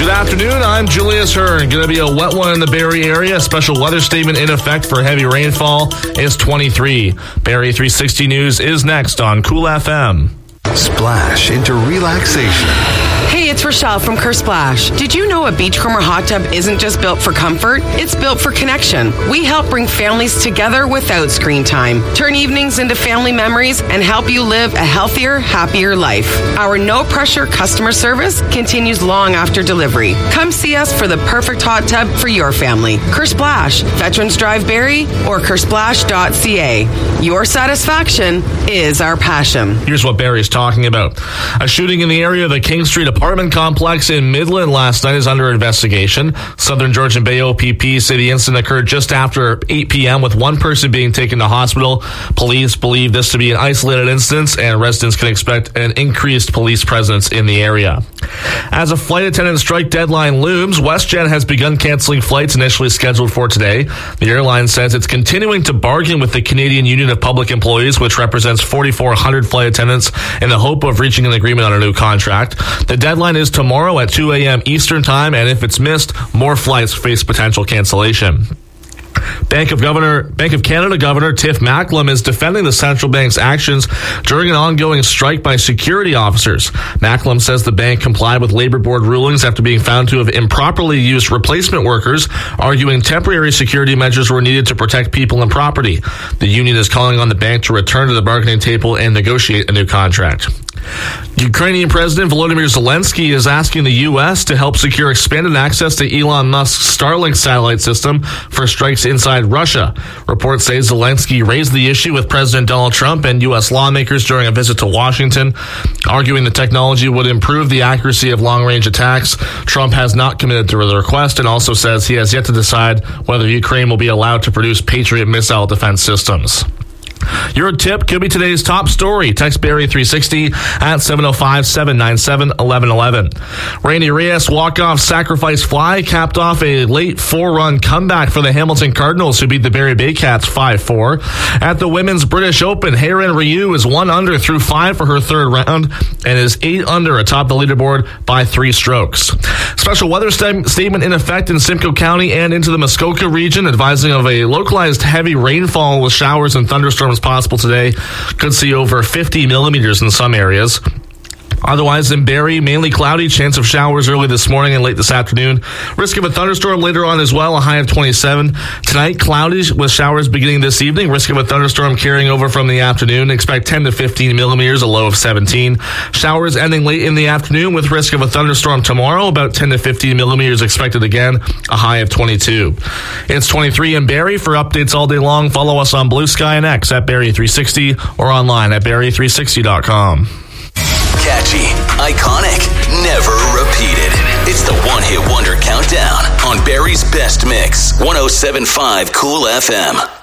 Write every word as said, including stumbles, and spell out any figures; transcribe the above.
Good afternoon, I'm Julius Hearn. Going to be a wet one in the Barrie area. Special weather statement in effect for heavy rainfall is twenty-three. Barrie three sixty News is next on Cool F M. Splash into relaxation. Hey, it's Rochelle from Kersplash. Did you know a Beachcomber hot tub isn't just built for comfort? It's built for connection. We help bring families together without screen time, turn evenings into family memories, and help you live a healthier, happier life. Our no-pressure customer service continues long after delivery. Come see us for the perfect hot tub for your family. Kersplash, Veterans Drive Barrie, or kersplash dot c a. Your satisfaction is our passion. Here's what Barrie's talking about. A shooting in the area of the King Street apartment complex in Midland last night is under investigation. Southern Georgian Bay O P P say the incident occurred just after eight p.m. with one person being taken to hospital. Police believe this to be an isolated incident, and residents can expect an increased police presence in the area. As a flight attendant strike deadline looms, WestJet has begun canceling flights initially scheduled for today. The airline says it's continuing to bargain with the Canadian Union of Public Employees, which represents forty-four hundred flight attendants, in the hope of reaching an agreement on a new contract. The deadline is tomorrow at two a.m. Eastern Time, and if it's missed, more flights face potential cancellation. Bank of Governor, Bank of Canada Governor Tiff Macklem is defending the central bank's actions during an ongoing strike by security officers. Macklem says the bank complied with Labor Board rulings after being found to have improperly used replacement workers, arguing temporary security measures were needed to protect people and property. The union is calling on the bank to return to the bargaining table and negotiate a new contract. Ukrainian President Volodymyr Zelensky is asking the U S to help secure expanded access to Elon Musk's Starlink satellite system for strikes inside Russia. Reports say Zelensky raised the issue with President Donald Trump and U S lawmakers during a visit to Washington, arguing the technology would improve the accuracy of long-range attacks. Trump has not committed to the request and also says he has yet to decide whether Ukraine will be allowed to produce Patriot missile defense systems. Your tip could be today's top story. Text Barrie three sixty at seven oh five, seven nine seven, eleven eleven. Randy Reyes walk-off sacrifice fly capped off a late four-run comeback for the Hamilton Cardinals, who beat the Barrie Baycats five four. At the Women's British Open, Haerin Ryu is one under through five for her third round and is eight under atop the leaderboard by three strokes. Special weather st- statement in effect in Simcoe County and into the Muskoka region, advising of a localized heavy rainfall with showers and thunderstorms possible today. Could see over fifty millimeters in some areas. Otherwise, in Barrie, mainly cloudy, chance of showers early this morning and late this afternoon. Risk of a thunderstorm later on as well, a high of twenty-seven. Tonight, cloudy with showers beginning this evening. Risk of a thunderstorm carrying over from the afternoon. Expect ten to fifteen millimeters, a low of seventeen. Showers ending late in the afternoon with risk of a thunderstorm tomorrow, about ten to fifteen millimeters expected again, a high of twenty-two. It's twenty-three in Barrie. For updates all day long, follow us on Blue Sky and X at Barrie three sixty or online at Barrie three sixty dot com. Catchy, iconic, never repeated. It's the One Hit Wonder Countdown on Barrie's Best Mix, one oh seven point five Cool F M.